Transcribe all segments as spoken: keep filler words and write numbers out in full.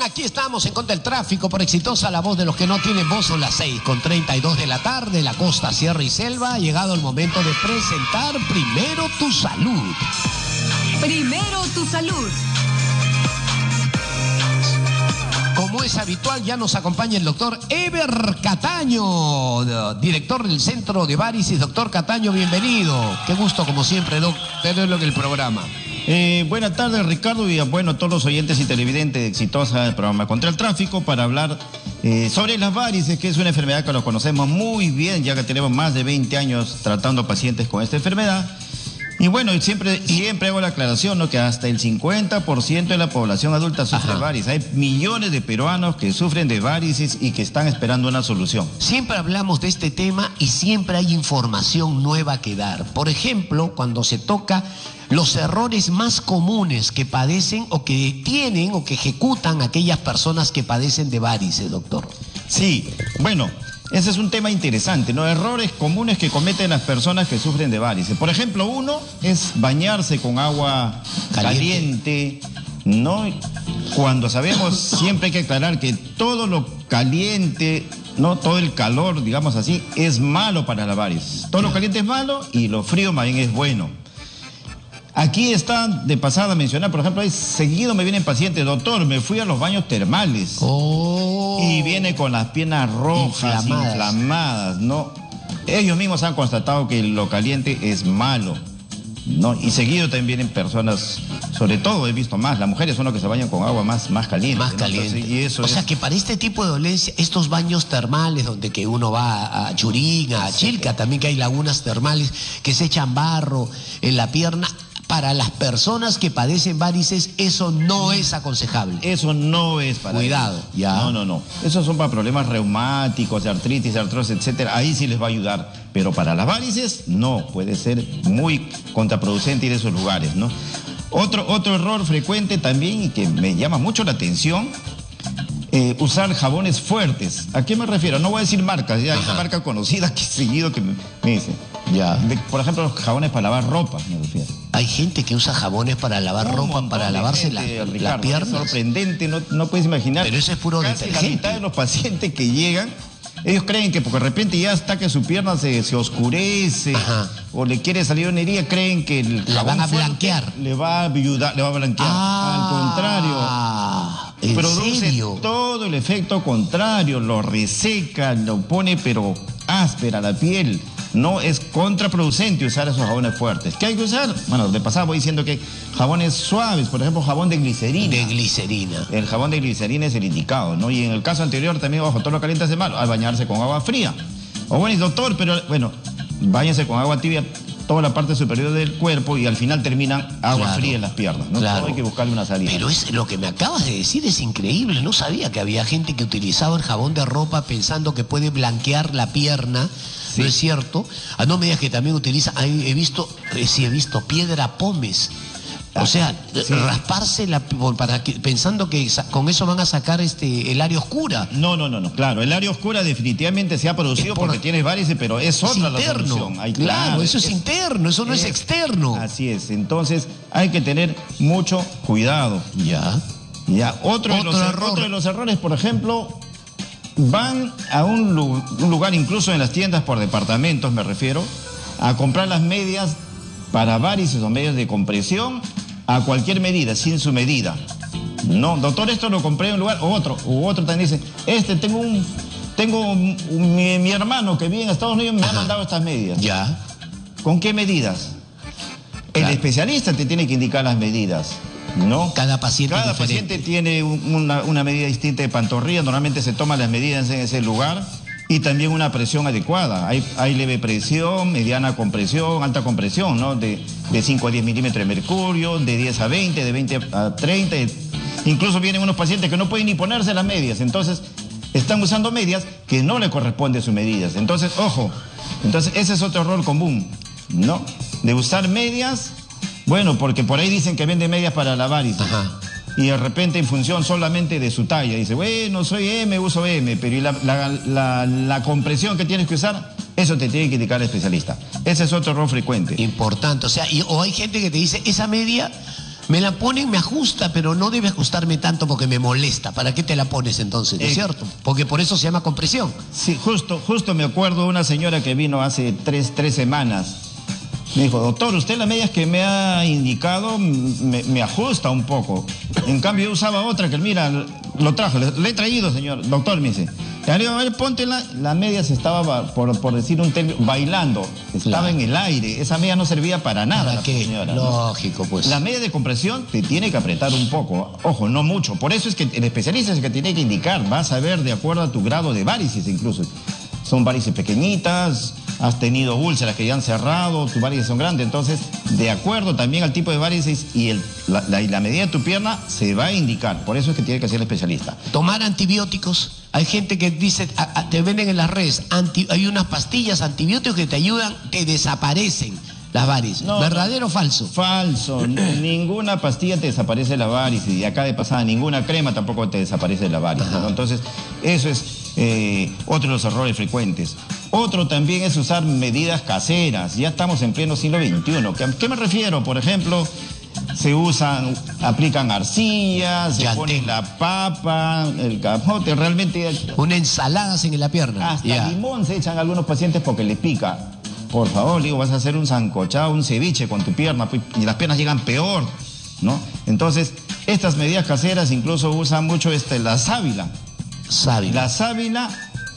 aquí estamos en Contra el Tráfico por Exitosa, la voz de los que no tienen voz. Son las seis con treinta y dos de la tarde, la costa, sierra y selva. Ha llegado el momento de presentar Primero Tu Salud. Primero Tu Salud. Como es habitual, ya nos acompaña el doctor Eber Cataño, director del Centro de Varices. Doctor Cataño, bienvenido. Qué gusto, como siempre, doc, tenerlo en el programa. Eh, buenas tardes, Ricardo, y bueno, a todos los oyentes y televidentes de Exitosa, el programa Contra el Tráfico, para hablar eh, sobre las varices, que es una enfermedad que lo conocemos muy bien, ya que tenemos más de veinte años tratando pacientes con esta enfermedad. Y bueno, siempre, siempre hago la aclaración, ¿no?, que hasta el cincuenta por ciento de la población adulta sufre varices. Hay millones de peruanos que sufren de varices y que están esperando una solución. Siempre hablamos de este tema y siempre hay información nueva que dar. Por ejemplo, cuando se toca los errores más comunes que padecen o que tienen o que ejecutan aquellas personas que padecen de varices, doctor. Sí, bueno, ese es un tema interesante, ¿no? Errores comunes que cometen las personas que sufren de varices. Por ejemplo, uno es bañarse con agua caliente, caliente, ¿no? Cuando sabemos, siempre hay que aclarar que todo lo caliente, ¿no?, todo el calor, digamos así, es malo para la varices. Todo lo caliente es malo y lo frío más bien es bueno. Aquí está de pasada a mencionar, por ejemplo, ahí seguido me vienen pacientes, doctor, me fui a los baños termales. Oh. Y viene con las piernas rojas, inflamadas. inflamadas, ¿no? Ellos mismos han constatado que lo caliente es malo, ¿no? Y seguido también vienen personas, sobre todo he visto más, las mujeres son las que se bañan con agua más, más caliente. Más caliente. ¿No? Entonces, y eso o es... sea que para este tipo de dolencia, estos baños termales donde que uno va a Churín, a Chilca, sí, también que hay lagunas termales que se echan barro en la pierna, para las personas que padecen varices, eso no es aconsejable. Eso no es para Cuidado, ellos. ya. No, no, no. Esos son para problemas reumáticos, de artritis, artrosis, etcétera. Ahí sí les va a ayudar. Pero para las varices, no. Puede ser muy contraproducente ir a esos lugares, ¿no? Otro, otro error frecuente también y que me llama mucho la atención, eh, usar jabones fuertes. ¿A qué me refiero? No voy a decir marcas, ya hay una marca conocida que seguido que me, me dice. Ya. De, por ejemplo, los jabones para lavar ropa, me refiero. Hay gente que usa jabones para lavar un ropa, para lavarse gente, la, Ricardo, la pierna. Es sorprendente, no, no puedes imaginar. Pero eso es puro Casi detergente. La mitad de los pacientes que llegan, ellos creen que porque de repente ya está que su pierna se, se oscurece, ajá, o le quiere salir una herida, creen que el la van a blanquear. Le va a ayudar, le va a blanquear. Ah, Al contrario, ¿en produce serio? todo el efecto contrario, lo reseca, lo pone pero áspera la piel. No, es contraproducente usar esos jabones fuertes. ¿Qué hay que usar? Bueno, de pasada voy diciendo que jabones suaves, por ejemplo, jabón de glicerina. De glicerina. El jabón de glicerina es el indicado, ¿no? Y en el caso anterior también, ojo, todo lo caliente hace mal, al bañarse con agua fría. O bueno, y doctor, pero bueno, báñense con agua tibia toda la parte superior del cuerpo y al final terminan agua claro, fría en las piernas, ¿no? Claro. Hay que buscarle una salida. Pero es, lo que me acabas de decir es increíble. No sabía que había gente que utilizaba el jabón de ropa pensando que puede blanquear la pierna. Sí. ¿No es cierto? Ah, no me digas que también utiliza, he visto, eh, sí he visto piedra pómez. O sea, sí, rasparse la, para que, pensando que con eso van a sacar este el área oscura. No, no, no, no, claro, el área oscura definitivamente se ha producido por, porque tienes varices, pero es otra es la solución. Ay, claro, claro, eso es, es interno, eso no es, es externo. Así es, entonces hay que tener mucho cuidado. Ya. Ya, otro, otro, de los, error. otro de los errores, por ejemplo, van a un, un lugar, incluso en las tiendas por departamentos me refiero, a comprar las medias para varices o medias de compresión a cualquier medida, sin su medida. No, doctor, esto lo compré en un lugar, o otro, u otro también dice, este, tengo un, tengo un, un, mi, mi hermano que vive en Estados Unidos me Ajá. ha mandado estas medias. Ya. ¿Con qué medidas? Claro. El especialista te tiene que indicar las medidas, ¿no? Cada paciente Cada diferente. paciente tiene una, una medida distinta de pantorrilla, normalmente se toman las medidas en ese lugar. Y también una presión adecuada. Hay, hay leve presión, mediana compresión, alta compresión, ¿no? De, de cinco a diez milímetros de mercurio, de diez a veinte, de veinte a treinta. Incluso vienen unos pacientes que no pueden ni ponerse las medias. Entonces, están usando medias que no le corresponden sus medidas. Entonces, ojo. Entonces, ese es otro error común, ¿no? De usar medias, bueno, porque por ahí dicen que venden medias para la varices. Ajá. Y de repente en función solamente de su talla, dice, bueno, soy M, uso M, pero ¿y la, la, la, la compresión que tienes que usar? Eso te tiene que indicar el especialista. Ese es otro error frecuente. Importante, o sea, y, o hay gente que te dice, esa media Me la ponen, me ajusta, pero no debe ajustarme tanto porque me molesta. ¿Para qué te la pones entonces? ¿No es Eh, cierto? Porque por eso se llama compresión. Sí, justo, justo me acuerdo de una señora que vino hace tres, tres semanas. Me dijo, doctor, usted las medias que me ha indicado me, me ajusta un poco. En cambio yo usaba otra que, mira, lo trajo, le, le he traído, señor. Doctor, me dice, le digo, a ver, ponte la, la media se estaba, por, por decir un término, bailando. Estaba Claro. en el aire. Esa media no servía para nada, ¿Para la qué? señora, ¿no? Lógico, pues. La media de compresión te tiene que apretar un poco, ojo, no mucho. Por eso es que el especialista es el que tiene que indicar, vas a ver de acuerdo a tu grado de varices incluso. Son varices pequeñitas, has tenido úlceras que ya han cerrado, tus varices son grandes. Entonces, de acuerdo también al tipo de varices y el, la, la, y la medida de tu pierna, se va a indicar. Por eso es que tiene que ser el especialista. Tomar antibióticos. Hay gente que dice, a, a, te venden en las redes, anti, hay unas pastillas antibióticos que te ayudan, te desaparecen las varices. No, ¿Verdadero o falso? Falso, ninguna pastilla te desaparece la varices y acá de pasada ninguna crema tampoco te desaparece la varices, ¿no? Entonces, eso es eh, otro de los errores frecuentes. Otro también es usar medidas caseras. Ya estamos en pleno siglo veintiuno. ¿Qué, qué me refiero? Por ejemplo, se usan, aplican arcilla, se Ya pone tengo. la papa, el camote, realmente Una ensalada en la pierna. hasta Ya. limón se echan algunos pacientes porque les pica. Por favor, digo, vas a hacer un sancochado, un ceviche con tu pierna pues, y las piernas llegan peor, ¿no? Entonces, estas medidas caseras incluso usan mucho este, la sábila. Sábila. La sábila,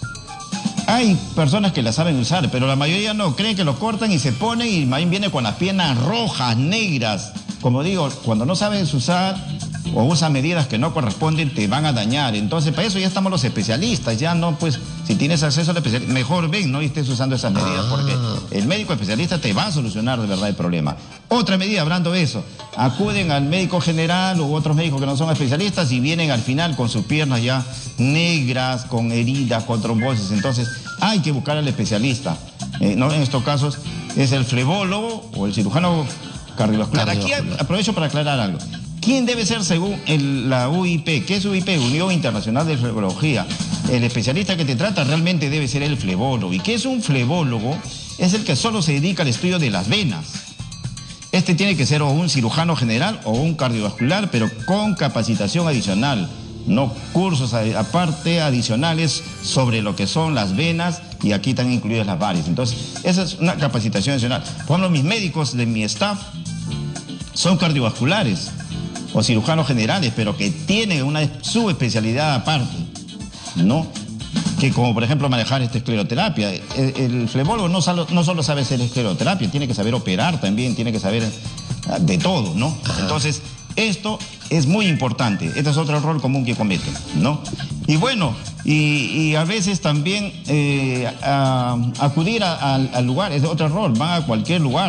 hay personas que la saben usar, pero la mayoría no. Creen que lo cortan y se ponen y más bien viene con las piernas rojas, negras. Como digo, cuando no sabes usar o usan medidas que no corresponden, te van a dañar. Entonces, para eso ya estamos los especialistas. Ya no, pues, si tienes acceso al especialista, mejor ven, no y estés usando esas medidas, Ah. porque el médico especialista te va a solucionar de verdad el problema. Otra medida, hablando de eso, acuden al médico general u otros médicos que no son especialistas y vienen al final con sus piernas ya negras, con heridas, con trombosis. Entonces, hay que buscar al especialista. Eh, ¿no? En estos casos es el flebólogo o el cirujano cardiovascular. Aquí Cardiovascular. aprovecho para aclarar algo. ¿Quién debe ser según el- la U I P? ¿Qué es U I P? Unión Internacional de Flebología. El especialista que te trata realmente debe ser el flebólogo. ¿Y qué es un flebólogo? Es el que solo se dedica al estudio de las venas. Este tiene que ser o un cirujano general o un cardiovascular, pero con capacitación adicional, no cursos a- aparte adicionales sobre lo que son las venas y aquí están incluidas las varices. Entonces, esa es una capacitación adicional. Por ejemplo, mis médicos de mi staff son cardiovasculares o cirujanos generales, pero que tienen una subespecialidad aparte, ¿no? Que como por ejemplo manejar esta escleroterapia. El, el flebólogo no solo, no solo sabe hacer escleroterapia, tiene que saber operar también, tiene que saber ah, de todo, ¿no? Entonces, esto es muy importante. Este es otro error común que cometen, ¿no? Y bueno, y, y a veces también eh, a- acudir a- al, al lugar es otro error, van a cualquier lugar.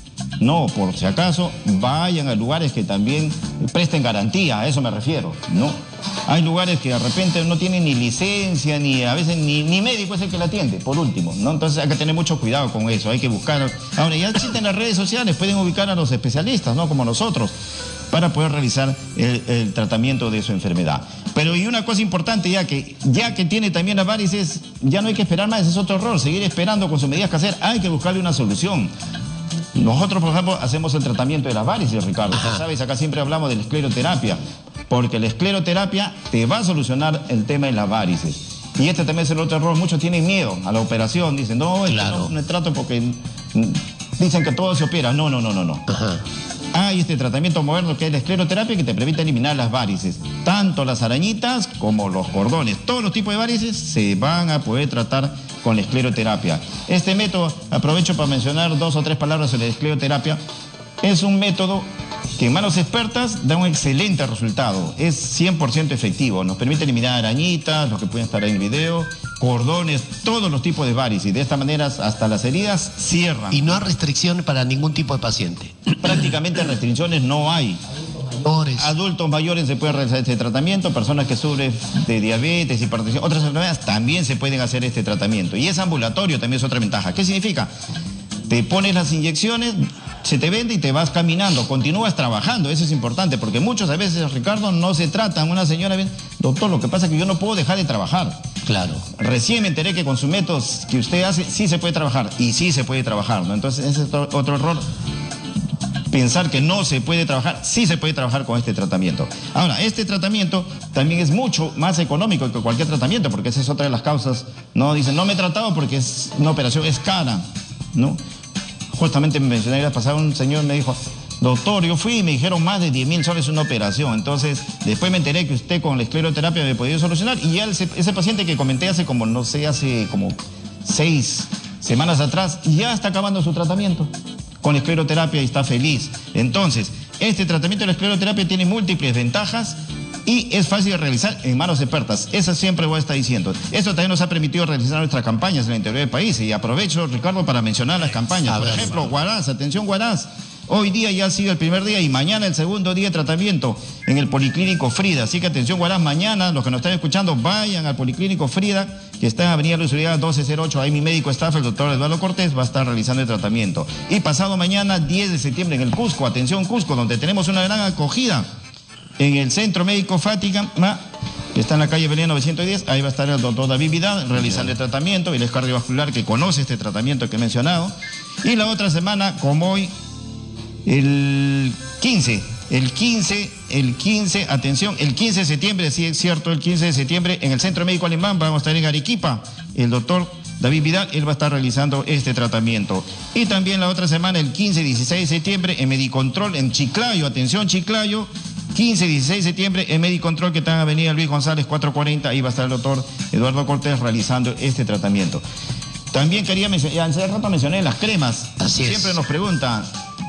No, por si acaso, vayan a lugares que también presten garantía, a eso me refiero, ¿no? Hay lugares que de repente no tienen ni licencia, ni a veces ni, ni médico es el que la atiende, por último, ¿no? Entonces hay que tener mucho cuidado con eso, hay que buscar... Ahora, ya existen las redes sociales, pueden ubicar a los especialistas, ¿no? Como nosotros, para poder realizar el, el tratamiento de su enfermedad. Pero y una cosa importante, ya que, ya que tiene también las varices, ya no hay que esperar más, ese es otro error, seguir esperando con sus medidas caseras, hay que buscarle una solución. Nosotros, por ejemplo, hacemos el tratamiento de las varices, Ricardo. Ajá. ¿Sabes? Acá siempre hablamos de la escleroterapia, porque la escleroterapia te va a solucionar el tema de las varices. Y este también es el otro error. Muchos tienen miedo a la operación. Dicen, no, es que Claro. no, no trato porque mm, dicen que todo se opera. No, no, no, no, no. Ajá. Hay este tratamiento moderno que es la escleroterapia que te permite eliminar las varices. Tanto las arañitas como los cordones. Todos los tipos de varices se van a poder tratar con la escleroterapia. Este método, aprovecho para mencionar dos o tres palabras sobre la escleroterapia, es un método que en manos expertas da un excelente resultado. Es cien por ciento efectivo. Nos permite eliminar arañitas, los que pueden estar ahí en el video, cordones, todos los tipos de varices. Y de esta manera hasta las heridas cierran. Y no hay restricción para ningún tipo de paciente. Prácticamente restricciones no hay. Mayores. Adultos mayores se puede realizar este tratamiento, personas que sufren de diabetes, hipertensión, otras enfermedades también se pueden hacer este tratamiento. Y es ambulatorio, también es otra ventaja. ¿Qué significa? Te pones las inyecciones, se te vende y te vas caminando, continúas trabajando, eso es importante, porque muchas veces, Ricardo, no se trata. Una señora bien, doctor, lo que pasa es que yo no puedo dejar de trabajar. Claro. Recién me enteré que con sus métodos que usted hace, sí se puede trabajar, y sí se puede trabajar, ¿no? Entonces, ese es otro, otro error. pensar que no se puede trabajar, sí se puede trabajar con este tratamiento. Ahora, este tratamiento también es mucho más económico que cualquier tratamiento, porque esa es otra de las causas, ¿no? Dicen, no me he tratado porque es una operación, es cara, ¿no? Justamente me mencioné la pasada, un señor me dijo, doctor, yo fui y me dijeron más de diez mil soles una operación. Entonces, después me enteré que usted con la escleroterapia me podía solucionar. Y ya ese, ese paciente que comenté hace como, no sé, hace como seis semanas atrás, ya está acabando su tratamiento con la escleroterapia y está feliz. Entonces, este tratamiento de la escleroterapia tiene múltiples ventajas y es fácil de realizar en manos expertas. Eso siempre voy a estar diciendo. Esto también nos ha permitido realizar nuestras campañas en el interior del país. Y aprovecho, Ricardo, para mencionar las campañas. Por ejemplo, Huaraz, atención Huaraz. Hoy día ya ha sido el primer día y mañana el segundo día de tratamiento en el Policlínico Frida. Así que atención Huaraz, mañana los que nos están escuchando vayan al Policlínico Frida, que está en Avenida Luz Uribe doce cero ocho. Ahí mi médico staff, el doctor Eduardo Cortés, va a estar realizando el tratamiento. Y pasado mañana, diez de septiembre, en el Cusco, atención Cusco, donde tenemos una gran acogida en el Centro Médico Fátima, que está en la calle Belén novecientos diez. Ahí va a estar el doctor David Vidal realizando el tratamiento, y el cardiovascular que conoce este tratamiento que he mencionado. Y la otra semana, como hoy, el quince, el quince, el quince, atención, el quince de septiembre, sí es cierto, el quince de septiembre en el Centro Médico Alemán vamos a estar en Arequipa, el doctor David Vidal, él va a estar realizando este tratamiento. Y también la otra semana, el quince y dieciséis de septiembre, en Medicontrol, en Chiclayo, atención Chiclayo, quince y dieciséis de septiembre, en Medicontrol, que está en Avenida Luis González cuatrocientos cuarenta, ahí va a estar el doctor Eduardo Cortés realizando este tratamiento. También quería mencionar, hace rato mencioné las cremas. Así es. Siempre nos preguntan,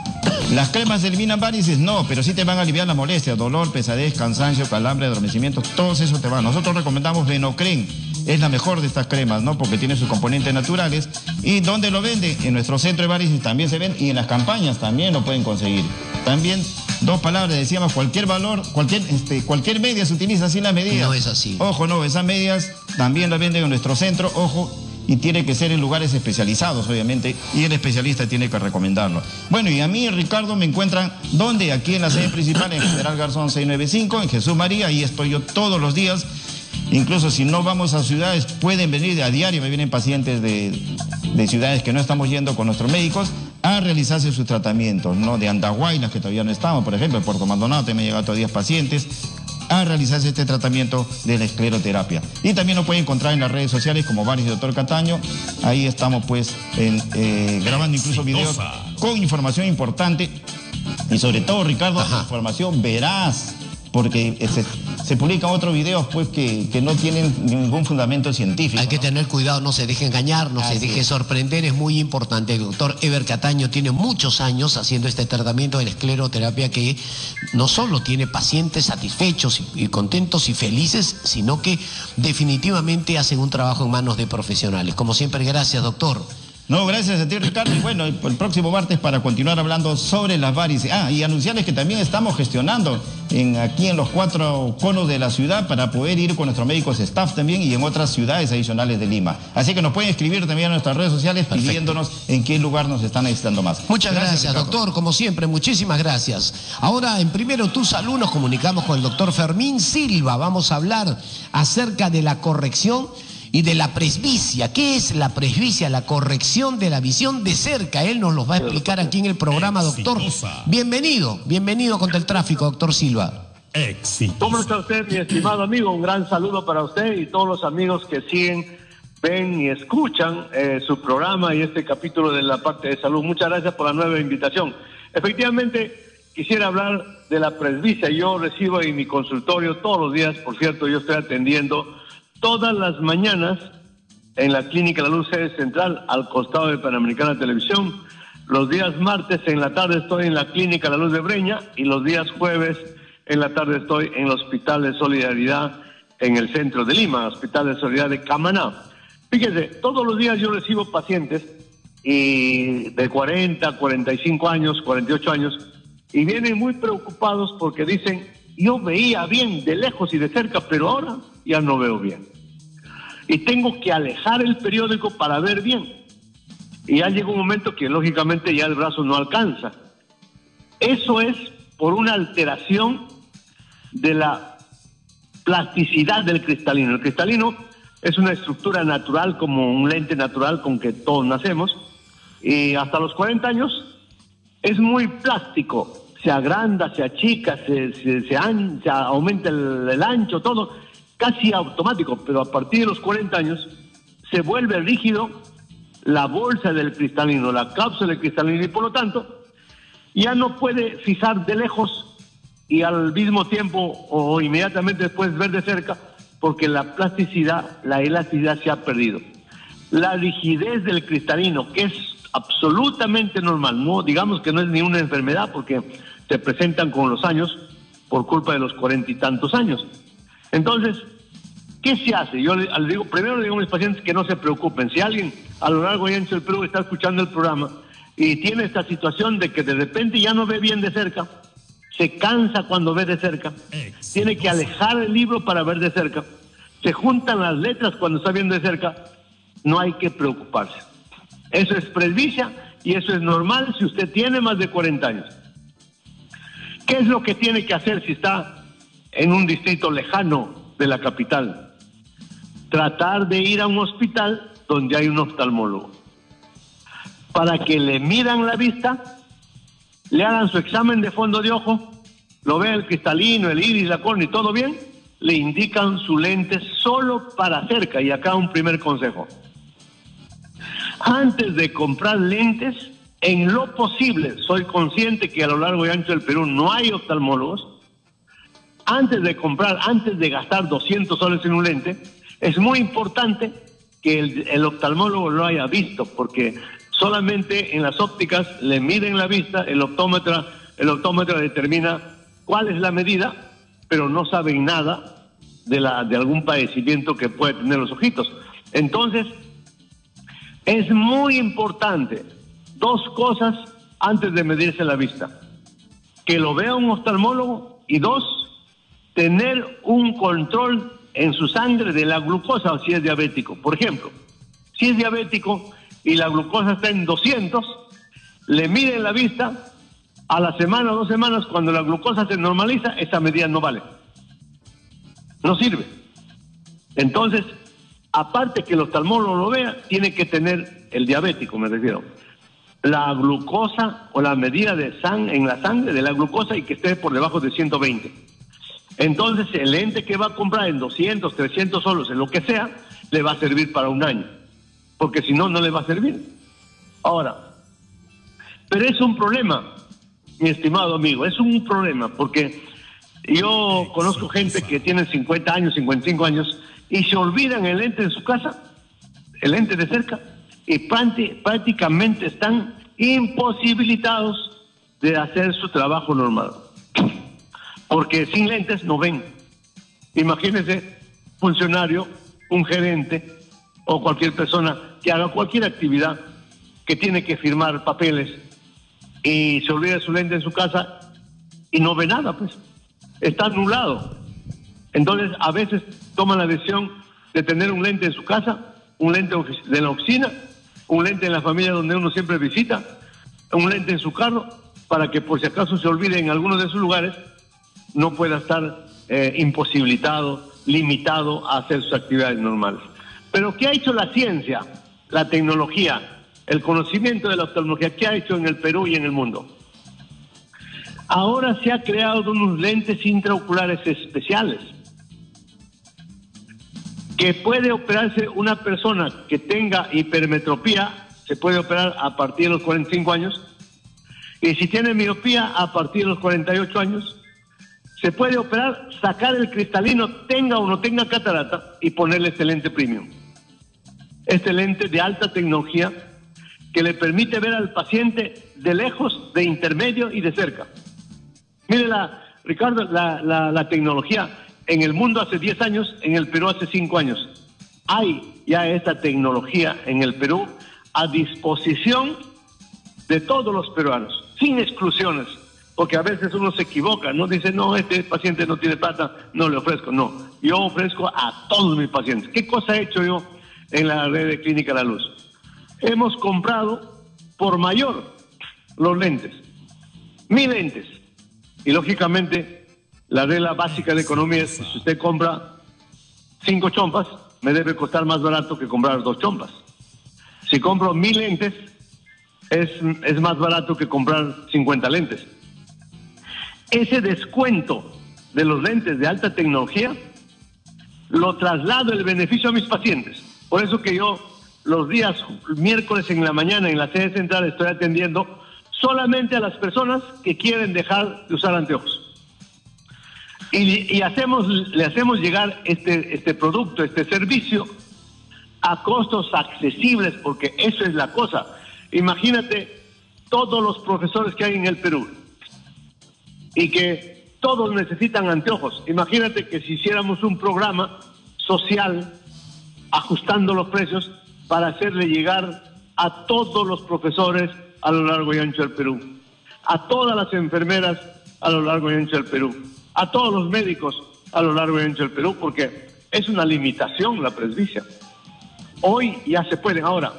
¿las cremas eliminan varices? No, pero sí te van a aliviar la molestia, dolor, pesadez, cansancio, calambre, adormecimiento, todos eso te van. Nosotros recomendamos Venocren, es la mejor de estas cremas, ¿no? Porque tiene sus componentes naturales. ¿Y dónde lo vende? En nuestro centro de varices también se vende, y en las campañas también lo pueden conseguir. También, dos palabras, decíamos, cualquier valor, cualquier, este, cualquier media se utiliza sin las medidas. No es así. Ojo, no, esas medias también las venden en nuestro centro, ojo, y tiene que ser en lugares especializados, obviamente, y el especialista tiene que recomendarlo. Bueno, y a mí, Ricardo, me encuentran, ¿dónde? Aquí en la sede principal, en General Garzón seiscientos noventa y cinco, en Jesús María, ahí estoy yo todos los días. Incluso si no vamos a ciudades, pueden venir de a diario, me vienen pacientes de, de ciudades que no estamos yendo con nuestros médicos a realizarse sus tratamientos, ¿no? De Andahuaylas, que todavía no estamos, por ejemplo, en Puerto Maldonado también me han llegado todavía pacientes a realizarse este tratamiento de la escleroterapia. Y también lo pueden encontrar en las redes sociales como Varis y Doctor Cataño. Ahí estamos pues en, eh, grabando incluso videos con información importante y sobre todo, Ricardo, Ajá. información veraz, porque se, se publican otros videos pues que, que no tienen ningún fundamento científico. Hay que ¿no? tener cuidado, no se deje engañar, no Así se deje es. sorprender, es muy importante. El doctor Eber Cataño tiene muchos años haciendo este tratamiento de la escleroterapia, que no solo tiene pacientes satisfechos y, y contentos y felices, sino que definitivamente hacen un trabajo en manos de profesionales. Como siempre, gracias, doctor. No, gracias a ti, Ricardo. Y bueno, el, el próximo martes para continuar hablando sobre las varices. Ah, y anunciarles que también estamos gestionando en, aquí en los cuatro conos de la ciudad para poder ir con nuestros médicos staff también y en otras ciudades adicionales de Lima. Así que nos pueden escribir también a nuestras redes sociales Perfecto. pidiéndonos en qué lugar nos están necesitando más. Muchas gracias, gracias doctor. Como siempre, muchísimas gracias. Ahora, en Primero Tu Salud, nos comunicamos con el doctor Fermín Silva. Vamos a hablar acerca de la corrección y de la presbicia. ¿Qué es la presbicia? La corrección de la visión de cerca. Él nos los va a explicar aquí en el programa, doctor. Bienvenido, bienvenido contra el tráfico, doctor Silva. Exitosa. ¿Cómo está usted, mi estimado amigo? Un gran saludo para usted y todos los amigos que siguen, ven y escuchan eh, su programa y este capítulo de la parte de salud. Muchas gracias por la nueva invitación. Efectivamente, quisiera hablar de la presbicia. Yo recibo en mi consultorio todos los días, por cierto, yo estoy atendiendo todas las mañanas en la Clínica La Luz Sede Central, al costado de Panamericana Televisión. Los días martes en la tarde estoy en la Clínica La Luz de Breña y los días jueves en la tarde estoy en el Hospital de Solidaridad en el centro de Lima, Hospital de Solidaridad de Camaná. Fíjense, todos los días yo recibo pacientes y de cuarenta, cuarenta y cinco años, cuarenta y ocho años, y vienen muy preocupados porque dicen, yo veía bien de lejos y de cerca, pero ahora ya no veo bien. Y tengo que alejar el periódico para ver bien. Y ya llega un momento que lógicamente ya el brazo no alcanza. Eso es por una alteración de la plasticidad del cristalino. El cristalino es una estructura natural, como un lente natural con que todos nacemos. Y hasta los cuarenta años, es muy plástico, se agranda, se achica, se, se, se, an, se aumenta el, el ancho, todo, casi automático, pero a partir de los cuarenta años se vuelve rígido la bolsa del cristalino, la cápsula del cristalino, y por lo tanto ya no puede fijar de lejos y al mismo tiempo o inmediatamente después ver de cerca, porque la plasticidad, la elasticidad se ha perdido. La rigidez del cristalino, que es absolutamente normal, no digamos que no es ni una enfermedad, porque se presentan con los años por culpa de los cuarenta y tantos años. Entonces, ¿qué se hace? Yo le, le digo, primero le digo a mis pacientes que no se preocupen. Si alguien a lo largo y ancho del Perú está escuchando el programa y tiene esta situación de que de repente ya no ve bien de cerca, se cansa cuando ve de cerca, tiene que alejar el libro para ver de cerca, se juntan las letras cuando está viendo de cerca, no hay que preocuparse. Eso es presbicia y eso es normal si usted tiene más de cuarenta años. ¿Qué es lo que tiene que hacer si está en un distrito lejano de la capital? Tratar de ir a un hospital donde hay un oftalmólogo para que le midan la vista, le hagan su examen de fondo de ojo, lo vean el cristalino, el iris, la córnea y todo bien, le indican su lente solo para cerca. Y acá un primer consejo: antes de comprar lentes, en lo posible, soy consciente que a lo largo y ancho del Perú no hay oftalmólogos, antes de comprar, antes de gastar doscientos soles en un lente, es muy importante que el, el oftalmólogo lo haya visto, porque solamente en las ópticas le miden la vista, el optómetra, el optómetra determina cuál es la medida, pero no saben nada de, la, de algún padecimiento que puede tener los ojitos. Entonces, es muy importante dos cosas antes de medirse la vista: que lo vea un oftalmólogo, y dos, tener un control en su sangre de la glucosa, o si es diabético. Por ejemplo, si es diabético y la glucosa está en doscientos, le miden la vista, a la semana o dos semanas, cuando la glucosa se normaliza, esa medida no vale, no sirve. Entonces, aparte que el oftalmólogo lo vea, tiene que tener, el diabético me refiero, la glucosa o la medida de sang en la sangre de la glucosa, y que esté por debajo de ciento veinte. Entonces el lente que va a comprar en doscientos, trescientos solos, en lo que sea, le va a servir para un año, porque si no, no le va a servir. Ahora, pero es un problema, mi estimado amigo, es un problema, porque yo conozco gente que tiene cincuenta años, cincuenta y cinco años, y se olvidan el lente en su casa, el lente de cerca, y prácticamente están imposibilitados de hacer su trabajo normal, porque sin lentes no ven. Imagínese, funcionario, un gerente o cualquier persona que haga cualquier actividad, que tiene que firmar papeles y se olvida su lente en su casa y no ve nada, pues está anulado. Entonces a veces toman la decisión de tener un lente en su casa, un lente de la oficina, un lente en la familia donde uno siempre visita, un lente en su carro, para que por si acaso se olvide en alguno de esos lugares, no pueda estar eh, imposibilitado, limitado a hacer sus actividades normales. Pero ¿qué ha hecho la ciencia, la tecnología, el conocimiento de la oftalmología? ¿Qué ha hecho en el Perú y en el mundo? Ahora se ha creado unos lentes intraoculares especiales que puede operarse una persona que tenga hipermetropía, se puede operar a partir de los cuarenta y cinco años, y si tiene miopía a partir de los cuarenta y ocho años, se puede operar, sacar el cristalino, tenga o no tenga catarata, y ponerle este lente premium. Este lente de alta tecnología que le permite ver al paciente de lejos, de intermedio y de cerca. Mire, la, Ricardo, la, la, la tecnología en el mundo hace diez años, en el Perú hace cinco años. Hay ya esta tecnología en el Perú a disposición de todos los peruanos, sin exclusiones, porque a veces uno se equivoca, no dice, no, este paciente no tiene plata, no le ofrezco. No, yo ofrezco a todos mis pacientes. ¿Qué cosa he hecho yo en la red de Clínica La Luz? Hemos comprado por mayor los lentes, mil lentes, y lógicamente la regla básica de economía es que si usted compra cinco chompas, me debe costar más barato que comprar dos chompas. Si compro mil lentes, es, es más barato que comprar cincuenta lentes. Ese descuento de los lentes de alta tecnología lo traslado el beneficio a mis pacientes. Por eso que yo los días miércoles en la mañana en la sede central estoy atendiendo solamente a las personas que quieren dejar de usar anteojos. Y, y hacemos, le hacemos llegar este, este producto, este servicio, a costos accesibles, porque eso es la cosa. Imagínate todos los profesores que hay en el Perú y que todos necesitan anteojos. Imagínate que si hiciéramos un programa social ajustando los precios para hacerle llegar a todos los profesores a lo largo y ancho del Perú, a todas las enfermeras a lo largo y ancho del Perú, a todos los médicos a lo largo y ancho del Perú, porque es una limitación la presbicia. Hoy ya se pueden. Ahora,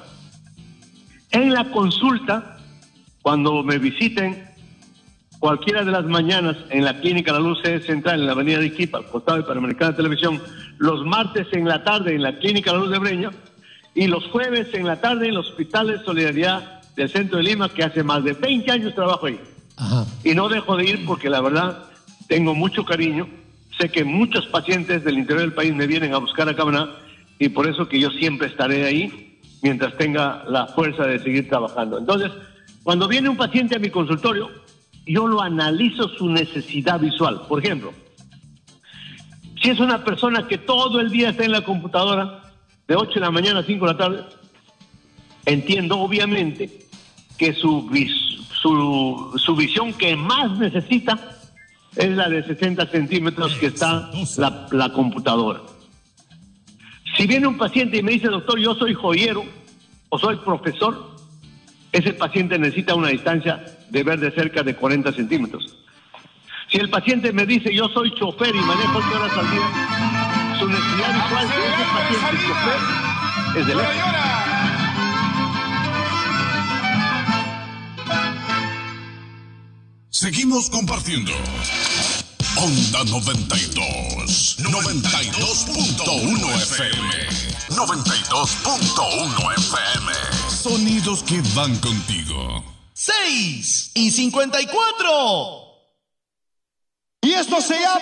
en la consulta, cuando me visiten cualquiera de las mañanas en la Clínica La Luz Sede Central, en la avenida de Iquipa, al costado de Panamericana Televisión, los martes en la tarde en la Clínica La Luz de Breña, y los jueves en la tarde en el Hospital de Solidaridad del Centro de Lima, que hace más de veinte años trabajo ahí. Ajá. Y no dejo de ir porque la verdad tengo mucho cariño. Sé que muchos pacientes del interior del país me vienen a buscar a Camaná, y por eso que yo siempre estaré ahí mientras tenga la fuerza de seguir trabajando. Entonces, cuando viene un paciente a mi consultorio, yo lo analizo su necesidad visual. Por ejemplo, si es una persona que todo el día está en la computadora, de ocho de la mañana a cinco de la tarde, entiendo obviamente que su, vis- su, su visión que más necesita es la de sesenta centímetros que está la, la computadora. Si viene un paciente y me dice, doctor, yo soy joyero o soy profesor, ese paciente necesita una distancia de ver de cerca de cuarenta centímetros. Si el paciente me dice, yo soy chofer y manejo ocho horas al día, su necesidad visual de ese paciente chofer es de lejos. Seguimos compartiendo. Onda noventa y dos, noventa y dos punto uno F M, noventa y dos punto uno F M. Sonidos que van contigo. seis y cincuenta y cuatro. Y esto se llama